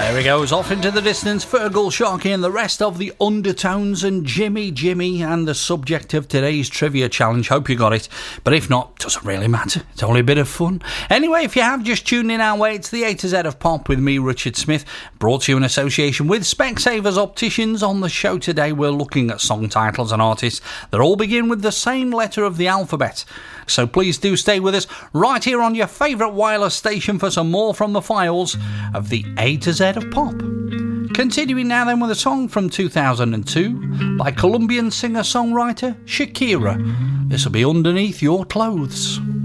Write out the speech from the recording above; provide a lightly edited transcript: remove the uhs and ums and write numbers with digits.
There he goes, off into the distance, Fergal, Sharkey and the rest of the Undertones and Jimmy and the subject of today's trivia challenge. Hope you got it, but if not, doesn't really matter. It's only a bit of fun. Anyway, if you have just tuned in our way, it's the A to Z of Pop with me, Richard Smith, brought to you in association with Specsavers Opticians. On the show today, we're looking at song titles and artists that all begin with the same letter of the alphabet. So please do stay with us right here on your favourite wireless station for some more from the files of the A to Z of Pop. Continuing now then with a song from 2002 by Colombian singer-songwriter Shakira. This will be Underneath Your Clothes.